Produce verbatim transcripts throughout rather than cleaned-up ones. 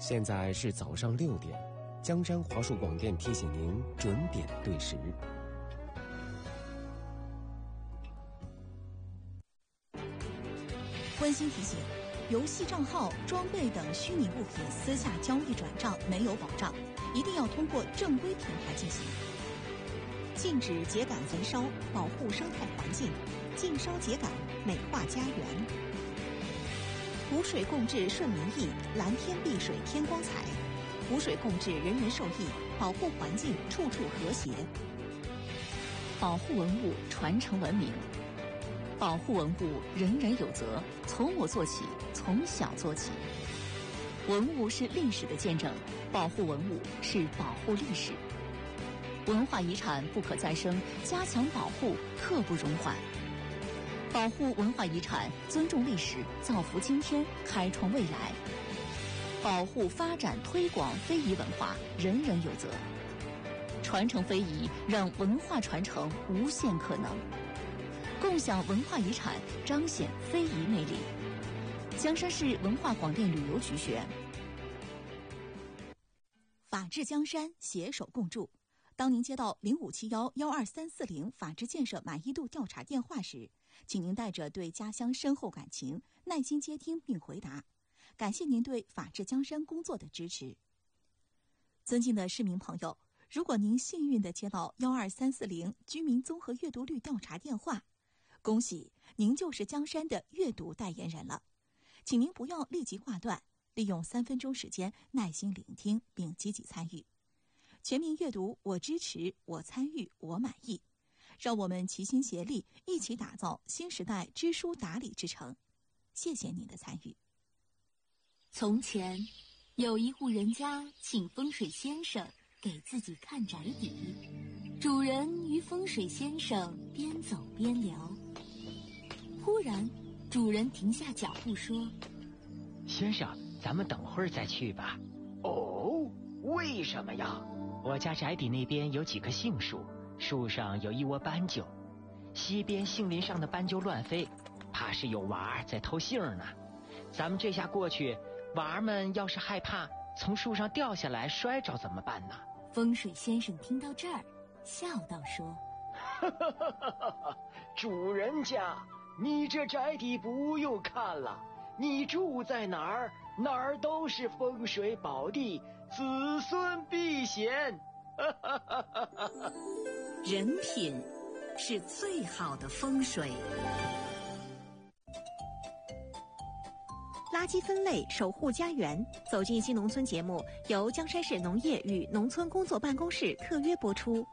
现在是早上六点，江山华数广电提醒您准点对时。 温馨提醒：游戏账号、装备等虚拟物品私下交易转账没有保障，一定要通过正规平台进行。禁止秸秆焚烧，保护生态环境；禁烧秸秆，美化家园。湖水共治顺民意，蓝天碧水天光彩。湖水共治人人受益，保护环境处处和谐。 保护文物，传承文明。保护文物，人人有责，从我做起，从小做起。文物是历史的见证，保护文物是保护历史。文化遗产不可再生，加强保护刻不容缓。保护文化遗产，尊重历史，造福今天，开创未来。保护、发展、推广非遗文化，人人有责。传承非遗，让文化传承无限可能。共享文化遗产，彰显非遗魅力。江山市文化广电旅游局学院。 法治江山，携手共筑。当您接到零五七幺幺二三四零法治建设满意度调查电话时，请您带着对家乡深厚感情，耐心接听并回答。感谢您对法治江山工作的支持。尊敬的市民朋友，如果您幸运地接到幺二三四零居民综合阅读率调查电话，恭喜您就是江山的阅读代言人了。请您不要立即挂断，利用三分钟时间耐心聆听并积极参与。全民阅读，我支持，我参与，我满意。让我们齐心协力，一起打造新时代知书达理之城。谢谢您的参与。 从前，有一户人家请风水先生给自己看宅邸。主人与风水先生边走边聊，忽然，主人停下脚步说：“ 先生，咱们等会儿再去吧。”“ 哦，为什么呀？”“ 我家宅邸那边有几棵杏树，树上有一窝斑鸠，西边杏林上的斑鸠乱飞，怕是有娃儿在偷杏呢。咱们这下过去，娃儿们要是害怕从树上掉下来摔着怎么办呢？” 风水先生听到这儿，笑道说：“ 哈哈哈哈哈！主人家，你这宅邸不用看了，你住在哪儿，哪儿都是风水宝地，子孙避险。” 人品是最好的风水。垃圾分类，守护家园。走进新农村节目由江山市农业与农村工作办公室特约播出。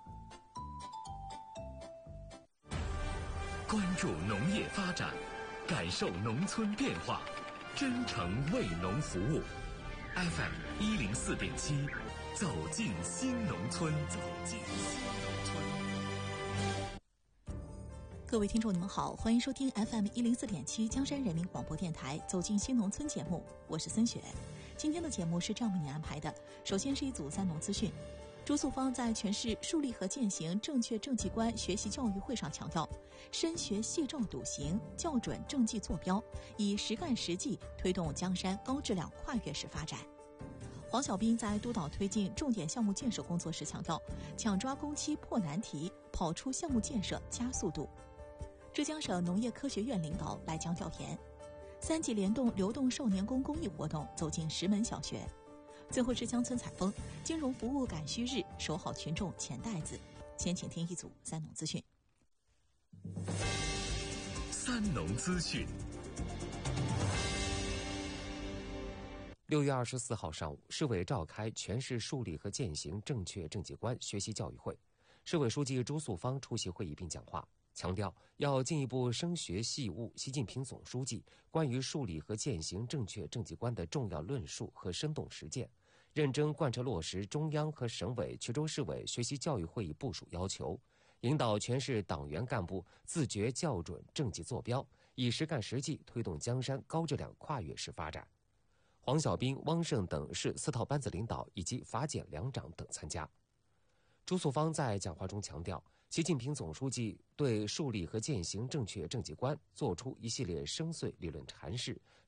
关注农业发展，感受农村变化，真诚为农服务。F M 一零四点七，走进新农村，走进新农村。 各位听众，你们好，欢迎收听 F M 一零四点七江山人民广播电台《走进新农村》节目，我是孙雪。今天的节目是这样为您安排的：首先是一组三农资讯。朱素芳在全市树立和践行正确政绩观学习教育会上强调，深学细照笃行，校准政绩坐标，以实干实际推动江山高质量跨越式发展。黄小斌在督导推进重点项目建设工作时强调，抢抓工期破难题，跑出项目建设加速度。浙江省农业科学院领导来江调研，三级联动流动少年宫公益活动走进石门小学。最后是乡村采风，金融服务赶需日，守好群众钱袋子。先请听一组三农资讯。 三农资讯。 六月二十四号上午，市委召开全市树立和践行正确政绩观学习教育会，市委书记朱素芳出席会议并讲话，强调要进一步深学细悟习近平总书记关于树立和践行正确政绩观的重要论述和生动实践，认真贯彻落实中央和省委、衢州市委学习教育会议部署要求，引导全市党员干部自觉校准政绩坐标，以实干实际推动江山高质量跨越式发展。黄小斌、汪胜等市四套班子领导以及法检两长等参加。朱素芳在讲话中强调，习近平总书记对树立和践行正确政绩观作出一系列深邃理论阐释，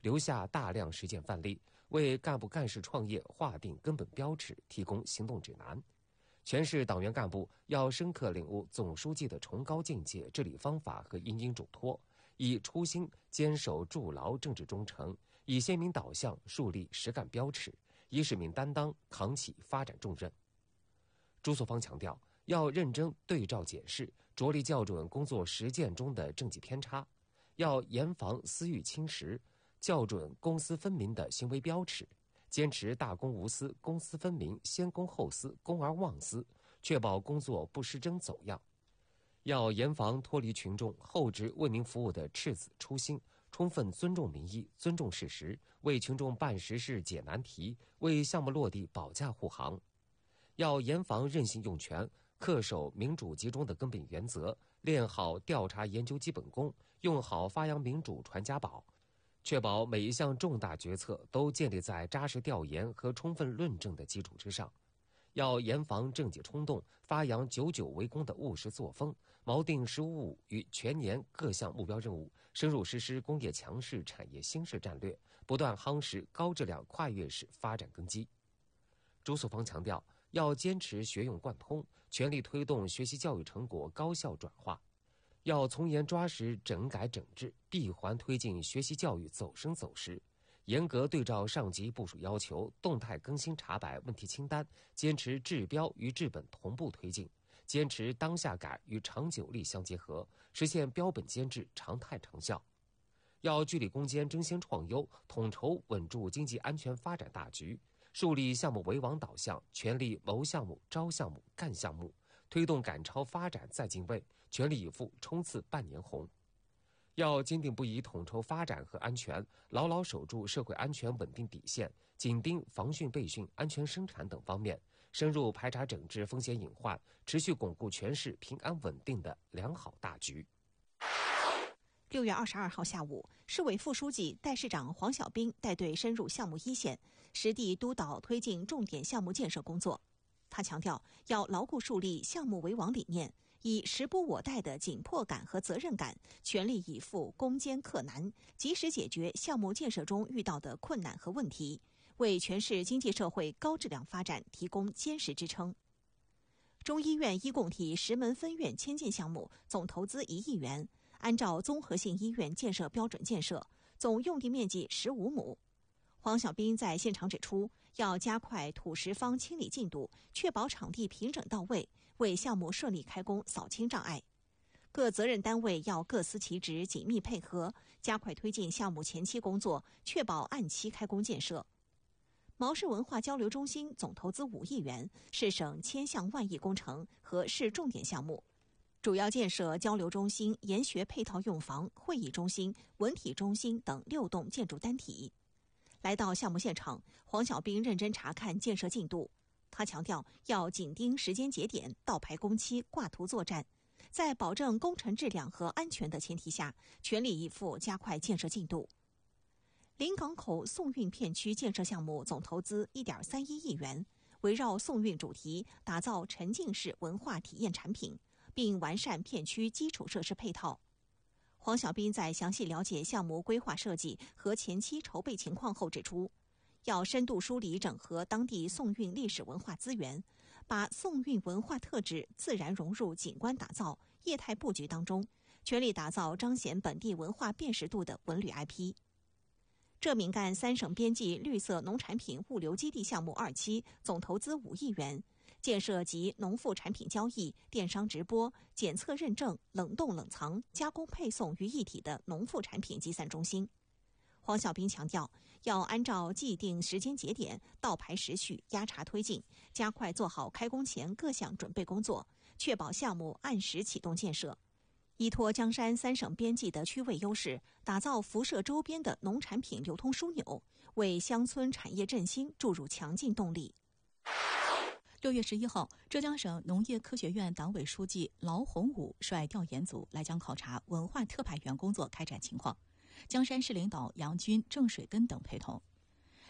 留下大量实践范例，为干部干事创业划定根本标尺，提供行动指南。全市党员干部要深刻领悟总书记的崇高境界、治理方法和殷殷嘱托，以初心坚守筑牢政治忠诚，以鲜明导向树立实干标尺，以使命担当扛起发展重任。朱素芳强调，要认真对照检视，着力校准工作实践中的政绩偏差，要严防私欲侵蚀，校准公私分明的行为标尺，坚持大公无私、公私分明、先公后私、公而忘私，确保工作不失真走样。要严防脱离群众厚植为民服务的赤子初心，充分尊重民意、尊重事实，为群众办实事、解难题，为项目落地保驾护航。要严防任性用权，恪守民主集中的根本原则，练好调查研究基本功，用好发扬民主传家宝，确保每一项重大决策都建立在扎实调研和充分论证的基础之上。要严防政绩冲动，发扬久久为功的务实作风，锚定“十五五”与全年各项目标任务，深入实施工业强势、产业兴势战略，不断夯实高质量跨越式发展根基。朱素芳强调，要坚持学用贯通，全力推动学习教育成果高效转化，要从严抓实整改整治，闭环推进学习教育走深走实，严格对照上级部署要求，动态更新查摆问题清单，坚持治标与治本同步推进，坚持当下改与长久力相结合，实现标本兼治、常态成效。要据理攻坚、争先创优，统筹稳住经济安全发展大局，树立项目为王导向，全力谋项目、招项目、干项目，推动赶超发展再进位，全力以赴冲刺半年红。要坚定不移统筹发展和安全，牢牢守住社会安全稳定底线，紧盯防汛备汛、安全生产等方面，深入排查整治风险隐患，持续巩固全市平安稳定的良好大局。 六月二十二号下午，市委副书记、代市长黄小兵带队深入项目一线，实地督导推进重点项目建设工作。他强调，要牢固树立项目为王理念，以时不我待的紧迫感和责任感，全力以赴攻坚克难，及时解决项目建设中遇到的困难和问题，为全市经济社会高质量发展提供坚实支撑。中医院医共体石门分院迁建项目总投资一亿元，按照综合性医院建设标准建设，总用地面积十五亩。黄小兵在现场指出，要加快土石方清理进度，确保场地平整到位，为项目顺利开工扫清障碍。各责任单位要各司其职，紧密配合，加快推进项目前期工作，确保按期开工建设。毛氏文化交流中心总投资五亿元，是省千项万亿工程和市重点项目，主要建设交流中心、研学配套用房、会议中心、文体中心等六栋建筑单体。来到项目现场，黄小兵认真查看建设进度。他强调，要紧盯时间节点，倒排工期，挂图作战，在保证工程质量和安全的前提下，全力以赴加快建设进度。临港口宋运片区建设项目总投资 一点三一亿元，围绕宋运主题，打造沉浸式文化体验产品，并完善片区基础设施配套。黄小兵在详细了解项目规划设计和前期筹备情况后指出，要深度梳理整合当地宋运历史文化资源，把宋运文化特质自然融入景观打造、业态布局当中，全力打造彰显本地文化辨识度的文旅 I P。浙闽赣三省边际绿色农产品物流基地项目二期总投资五亿元，建设集农副产品交易、电商直播、检测认证、冷冻冷藏、加工配送于一体的农副产品集散中心。黄小兵强调，要按照既定时间节点，倒排时序，压查推进，加快做好开工前各项准备工作，确保项目按时启动建设。依托江山三省边际的区位优势，打造辐射周边的农产品流通枢纽，为乡村产业振兴注入强劲动力。 六月十一号，浙江省农业科学院党委书记劳洪武率调研组来江考察文化特派员工作开展情况，江山市领导杨军、郑水根等陪同。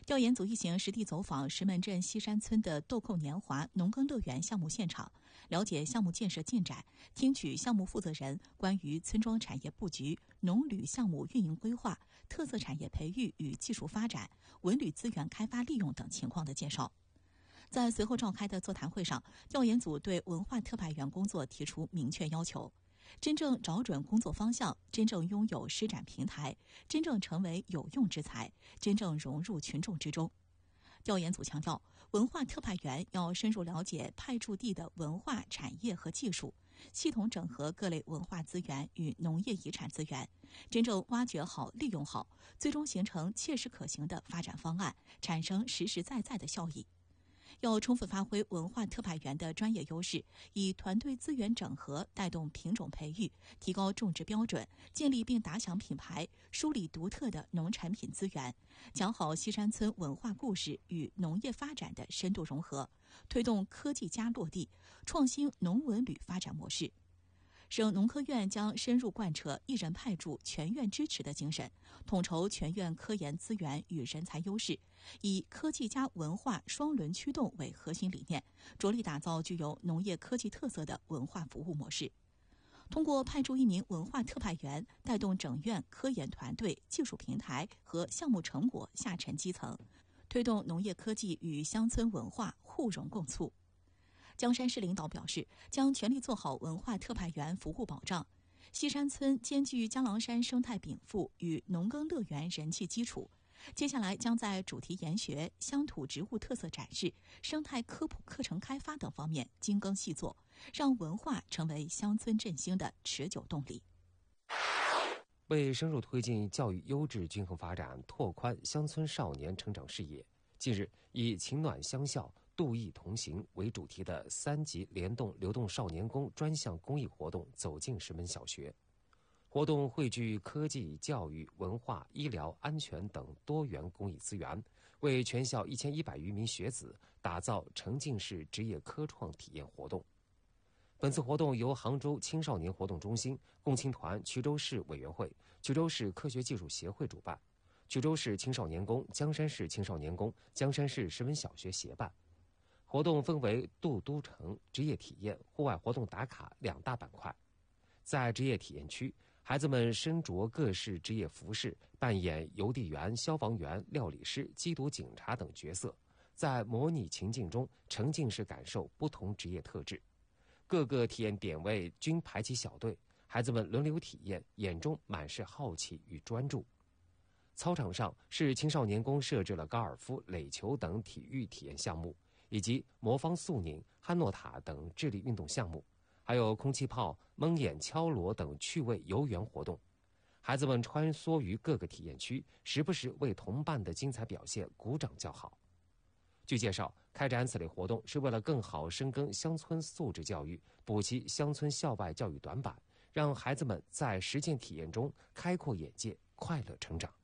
调研组一行实地走访石门镇西山村的豆蔻年华农耕乐园项目现场，了解项目建设进展，听取项目负责人关于村庄产业布局、农旅项目运营规划、特色产业培育与技术发展、文旅资源开发利用等情况的介绍。在随后召开的座谈会上，调研组对文化特派员工作提出明确要求，真正找准工作方向，真正拥有施展平台，真正成为有用之才，真正融入群众之中。调研组强调，文化特派员要深入了解派驻地的文化产业和技术，系统整合各类文化资源与农业遗产资源，真正挖掘好、利用好，最终形成切实可行的发展方案，产生实实在在的效益。要充分发挥文化特派员的专业优势，以团队资源整合带动品种培育，提高种植标准，建立并打响品牌，梳理独特的农产品资源，讲好西山村文化故事与农业发展的深度融合，推动科技加落地，创新农文旅发展模式。省农科院将深入贯彻一人派驻、全院支持的精神，统筹全院科研资源与人才优势，以科技加文化双轮驱动为核心理念，着力打造具有农业科技特色的文化服务模式。通过派驻一名文化特派员，带动整院科研团队、技术平台和项目成果下沉基层，推动农业科技与乡村文化互融共促。江山市领导表示，将全力做好文化特派员服务保障。西山村兼具江郎山生态禀赋与农耕乐园人气基础，接下来将在主题研学、乡土植物特色展示、生态科普课程开发等方面精耕细作，让文化成为乡村振兴的持久动力。 为深入推进教育优质均衡发展，拓宽乡村少年成长视野，近日以情暖乡校度益同行为主题的三级联动流动少年宫专项公益活动走进石门小学。活动汇聚科技、教育、文化、医疗、安全等多元公益资源，为全校一千一百余名学子打造沉浸式职业科创体验活动。本次活动由杭州青少年活动中心、共青团衢州市委员会、衢州市科学技术协会主办，衢州市青少年宫、江山市青少年宫、江山市石门小学协办。活动分为渡都城、职业体验、户外活动打卡两大板块。在职业体验区，孩子们身着各式职业服饰，扮演邮递员、消防员、料理师、缉毒警察等角色，在模拟情境中沉浸式感受不同职业特质。各个体验点位均排起小队，孩子们轮流体验，眼中满是好奇与专注。操场上是青少年宫设置了高尔夫、垒球等体育体验项目，以及魔方速拧、汉诺塔等智力运动项目，还有空气炮、蒙眼敲锣等趣味游园活动。孩子们穿梭于各个体验区，时不时为同伴的精彩表现鼓掌叫好。据介绍，开展此类活动是为了更好深耕乡村素质教育，补齐乡村校外教育短板，让孩子们在实践体验中开阔眼界，快乐成长。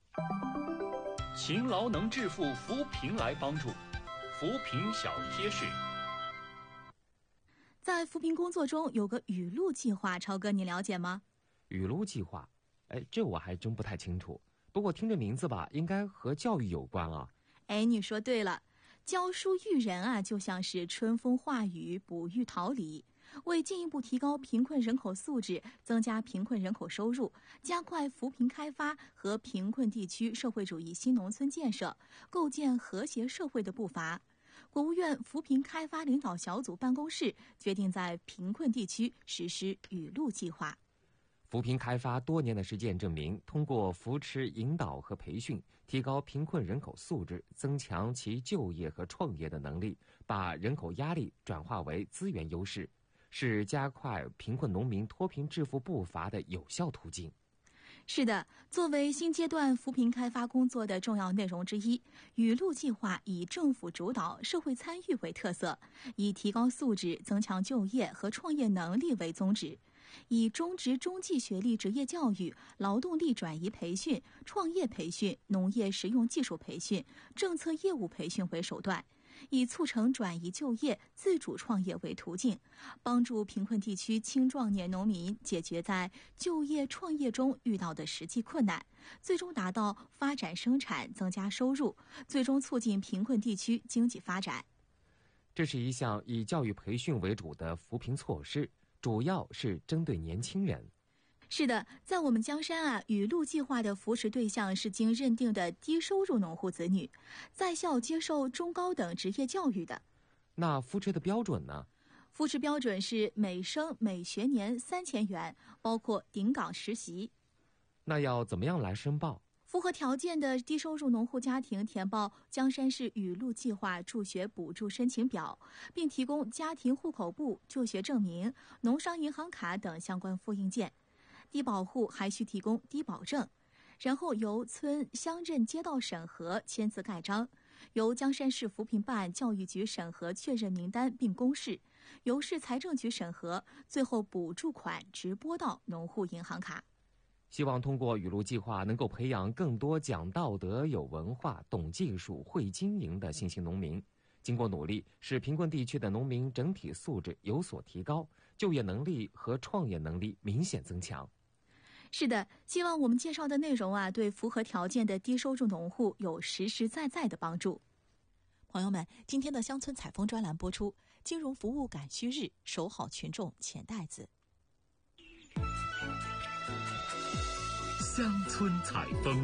勤劳能致富，扶贫来帮助。扶贫小贴士。 在扶贫工作中有个雨露计划，超哥你了解吗？ 雨露计划，哎，这我还真不太清楚。不过听这名字吧，应该和教育有关啊。 哎，你说对了，教书育人啊，就像是春风化雨，哺育桃李。为进一步提高贫困人口素质，增加贫困人口收入，加快扶贫开发和贫困地区社会主义新农村建设，构建和谐社会的步伐，国务院扶贫开发领导小组办公室决定在贫困地区实施雨露计划。 扶贫开发多年的实践证明，通过扶持、引导和培训，提高贫困人口素质，增强其就业和创业的能力，把人口压力转化为资源优势，是加快贫困农民脱贫致富步伐的有效途径。 是的，作为新阶段扶贫开发工作的重要内容之一，雨露计划以政府主导、社会参与为特色，以提高素质、增强就业和创业能力为宗旨，以中职中技学历职业教育、劳动力转移培训、创业培训、农业实用技术培训、政策业务培训为手段， 以促成转移就业、自主创业为途径，帮助贫困地区青壮年农民解决在就业创业中遇到的实际困难，最终达到发展生产、增加收入，最终促进贫困地区经济发展。 这是一项以教育培训为主的扶贫措施，主要是针对年轻人。 是的，在我们江山啊，雨露计划的扶持对象是经认定的低收入农户子女，在校接受中高等职业教育的。 那扶持的标准呢？ 扶持标准是每生每学年三千元，包括顶岗实习。 那要怎么样来申报？ 符合条件的低收入农户家庭填报江山市雨露计划助学补助申请表，并提供家庭户口簿、就学证明、农商银行卡等相关复印件。低保户还需提供低保证，然后由村乡镇街道审核签字盖章，由江山市扶贫办教育局审核确认名单并公示，由市财政局审核，最后补助款直拨到农户银行卡。 希望通过雨露计划能够培养更多讲道德、有文化、懂技术、会经营的新兴农民。经过努力，使贫困地区的农民整体素质有所提高，就业能力和创业能力明显增强。 是的，希望我们介绍的内容啊，对符合条件的低收入农户有实实在在的帮助。朋友们，今天的乡村采风专栏播出，金融服务赶需日，守好群众钱袋子。 乡村采风。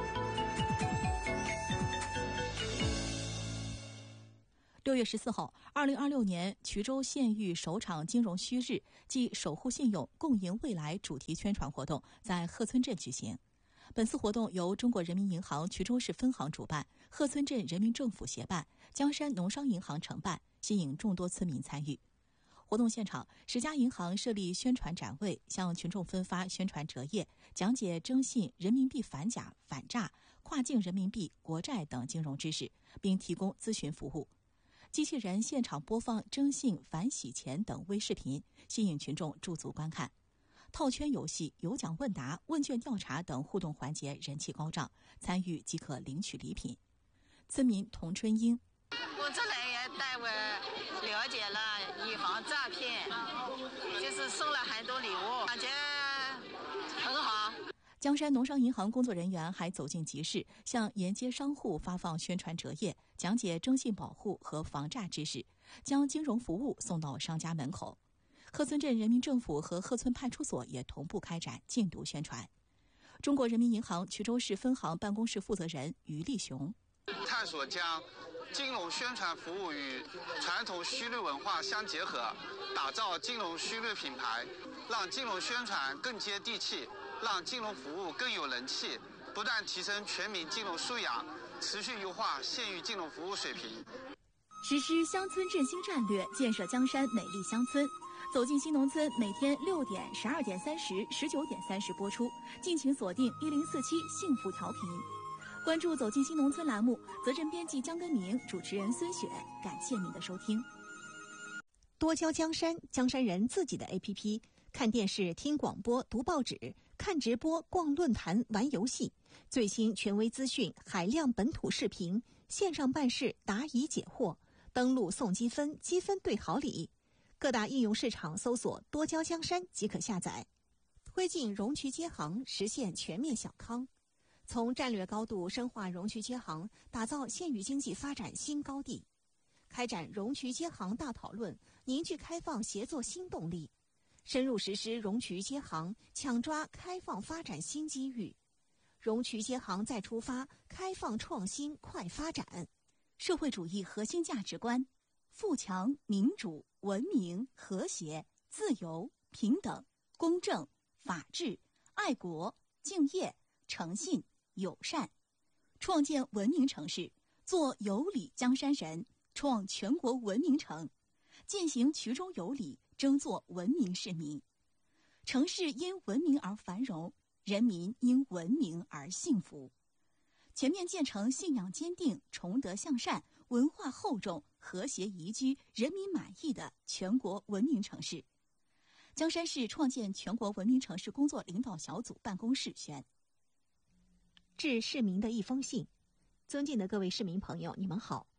六月十四号，二零二六年衢州县域首场金融须日暨守护信用、共赢未来主题宣传活动在鹤村镇举行。本次活动由中国人民银行衢州市分行主办，鹤村镇人民政府协办，江山农商银行承办，吸引众多村民参与。活动现场，十家银行设立宣传展位，向群众分发宣传折页，讲解征信、人民币反假、反诈、跨境人民币、国债等金融知识，并提供咨询服务。机器人现场播放征信、反洗钱等微视频，吸引群众驻足观看。套圈游戏、有奖问答、问卷调查等互动环节人气高涨，参与即可领取礼品。村民童春英： 我这来也带我了解了以防诈骗，就是送了很多礼物，感觉很好。 江山农商银行工作人员还走进集市，向沿街商户发放宣传折页，讲解征信保护和防诈知识，将金融服务送到商家门口。鹤村镇人民政府和鹤村派出所也同步开展禁毒宣传。中国人民银行衢州市分行办公室负责人于立雄： 探索将金融宣传服务与传统须律文化相结合，打造金融须律品牌，让金融宣传更接地气，让金融服务更有人气，不断提升全民金融素养，持续优化县域金融服务水平。 实施乡村振兴战略，建设江山美丽乡村。走进新农村，每天六点、十二点三十、十九点三十播出，敬请锁定一零四七幸福调频。关注走进新农村栏目，责任编辑江根明，主持人孙雪，感谢您的收听。 多交江山，江山人自己的 A P P， 看电视、听广播、读报纸，看直播、逛论坛、玩游戏，最新权威资讯，海量本土视频，线上办事，答疑解惑，登录送积分，积分兑好礼。各大应用市场搜索多交江山即可下载，推进蓉渠街行，实现全面小康。从战略高度深化蓉渠街行，打造县域经济发展新高地，开展蓉渠街行大讨论，凝聚开放协作新动力，深入实施蓉渠街行，抢抓开放发展新机遇。蓉渠街行再出发，开放创新快发展。 社会主义核心价值观：富强、民主、文明、和谐、自由、平等、公正、法治、爱国、敬业、诚信、友善，创建文明城市，做有礼江山人，创全国文明城，践行衢州有礼，争做文明市民。城市因文明而繁荣，人民因文明而幸福。全面建成信仰坚定、崇德向善、文化厚重、和谐宜居、人民满意的全国文明城市。江山市创建全国文明城市工作领导小组办公室宣： 致市民的一封信。尊敬的各位市民朋友，你们好。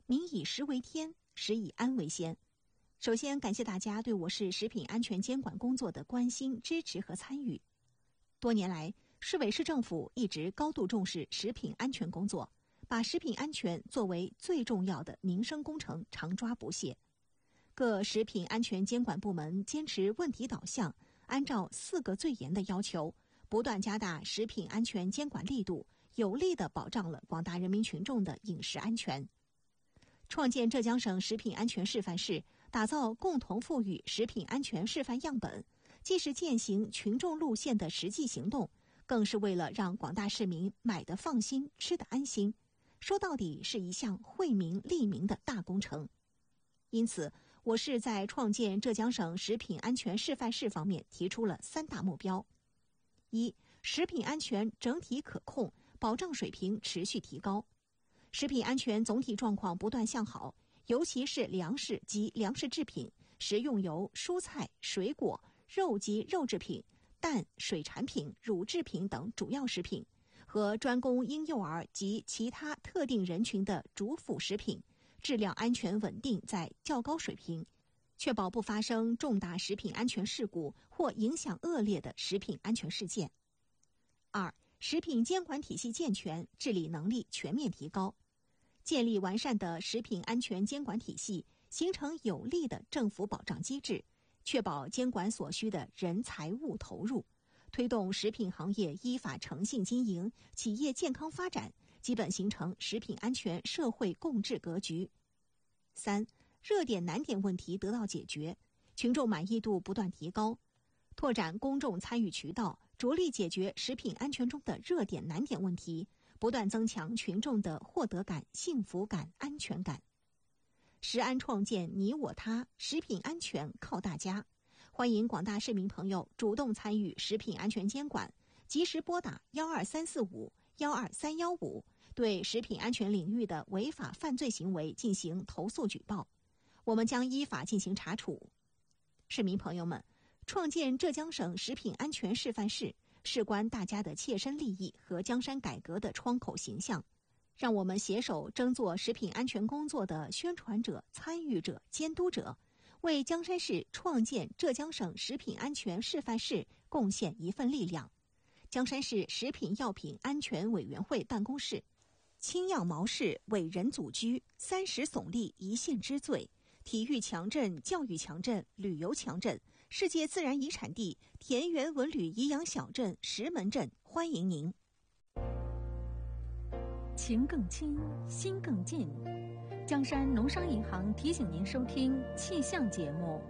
民以食为天，食以安为先。首先感谢大家对我市食品安全监管工作的关心、支持和参与。多年来，市委市政府一直高度重视食品安全工作，把食品安全作为最重要的民生工程，常抓不懈。各食品安全监管部门坚持问题导向，按照四个最严的要求，不断加大食品安全监管力度，有力地保障了广大人民群众的饮食安全。创建浙江省食品安全示范市，打造共同富裕食品安全示范样本，既是践行群众路线的实际行动，更是为了让广大市民买得放心、吃得安心。说到底是一项惠民利民的大工程。因此，我市在创建浙江省食品安全示范市方面提出了三大目标：一、食品安全整体可控，保障水平持续提高。食品安全总体状况不断向好，尤其是粮食及粮食制品、食用油、蔬菜、水果、肉及肉制品、蛋、水产品、乳制品等主要食品和专供婴幼儿及其他特定人群的主辅食品，质量安全稳定在较高水平，确保不发生重大食品安全事故或影响恶劣的食品安全事件。二、食品监管体系健全，治理能力全面提高，建立完善的食品安全监管体系，形成有力的政府保障机制，确保监管所需的人财物投入，推动食品行业依法诚信经营，企业健康发展，基本形成食品安全社会共治格局。三、热点难点问题得到解决，群众满意度不断提高，拓展公众参与渠道，着力解决食品安全中的热点难点问题，不断增强群众的获得感、幸福感、安全感。食安创建你我他，食品安全靠大家。欢迎广大市民朋友主动参与食品安全监管，及时拨打幺二三四五幺二三幺五，对食品安全领域的违法犯罪行为进行投诉举报，我们将依法进行查处。市民朋友们，创建浙江省食品安全示范市，事关大家的切身利益和江山改革的窗口形象。让我们携手争做食品安全工作的宣传者、参与者、监督者，为江山市创建浙江省食品安全示范市贡献一份力量。江山市食品药品安全委员会办公室：青样毛氏伟人祖居，三十耸立一县之最，体育强镇、教育强镇、旅游强镇，世界自然遗产地田园文旅颐养小镇石门镇，欢迎您。 情更亲，心更近。江山农商银行提醒您收听气象节目。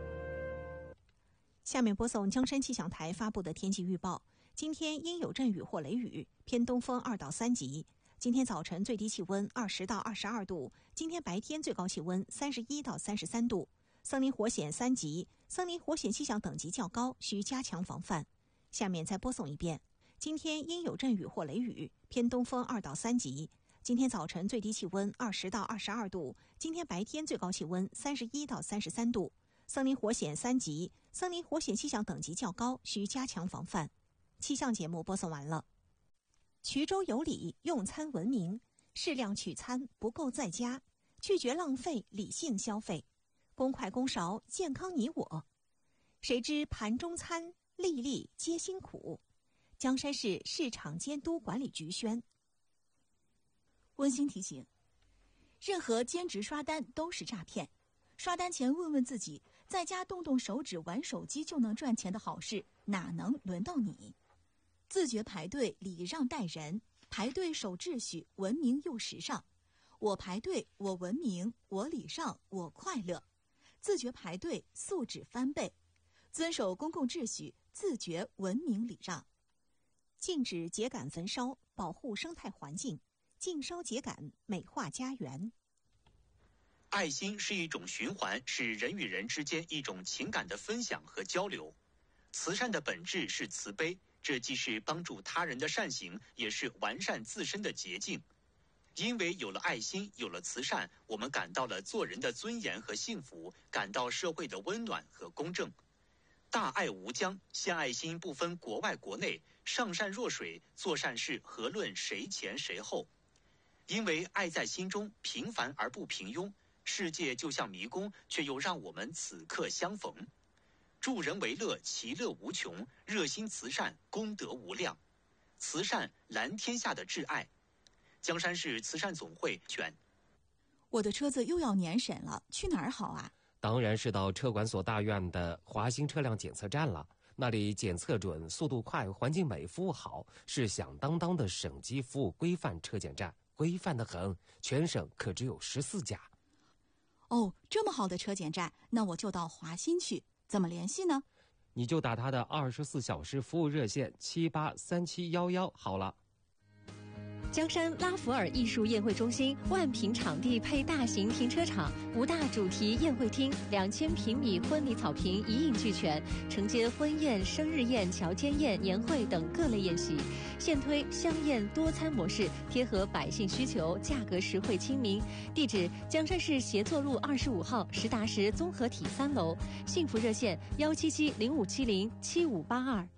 下面播送江山气象台发布的天气预报。今天阴有阵雨或雷雨，偏东风二到三级。今天早晨最低气温二十到二十二度，今天白天最高气温三十一到三十三度。森林火险三级，森林火险气象等级较高，需加强防范。下面再播送一遍。今天阴有阵雨或雷雨，偏东风二到三级。今天早晨最低气温二十到二十二度，今天白天最高气温三十一到三十三度。森林火险三级，森林火险气象等级较高，需加强防范。气象节目播送完了。衢州有礼，用餐文明，适量取餐，不够在家，拒绝浪费，理性消费，公筷公勺，健康你我。谁知盘中餐，粒粒皆辛苦。江山市市场监督管理局宣。 温馨提醒：任何兼职刷单都是诈骗。刷单前问问自己，在家动动手指玩手机就能赚钱的好事，哪能轮到你？自觉排队，礼让待人，排队守秩序，文明又时尚。我排队，我文明，我礼让，我快乐。自觉排队，素质翻倍。遵守公共秩序，自觉文明礼让。 禁止秸秆焚烧，保护生态环境；禁烧秸秆，美化家园。 爱心是一种循环，是人与人之间一种情感的分享和交流。慈善的本质是慈悲，这既是帮助他人的善行，也是完善自身的捷径。因为有了爱心，有了慈善，我们感到了做人的尊严和幸福，感到社会的温暖和公正。大爱无疆，献爱心不分国外国内，上善若水，做善事何论谁前谁后。 因为爱在心中，平凡而不平庸。世界就像迷宫，却又让我们此刻相逢。助人为乐，其乐无穷；热心慈善，功德无量。慈善蓝天下的挚爱。江山市慈善总会选。 我的车子又要年审了，去哪儿好啊？ 当然是到车管所大院的华兴车辆检测站了。那里检测准，速度快，环境美，服务好，是响当当的省级服务规范车检站，规范得很，全省可只有十四家。 哦，这么好的车检站，那我就到华新去。怎么联系呢？ 你就打他的二十四小时服务热线七八三七幺幺好了。 江山拉弗尔艺术宴会中心万平场地配大型停车场，五大主题宴会厅，两千平米婚礼草坪一应俱全，承接婚宴、生日宴、乔间宴、年会等各类宴席。现推香宴多餐模式，贴合百姓需求，价格实惠亲民。地址：江山市协作路二十五号实达实综合体三楼。幸福热线：幺七七零五七零七五八二。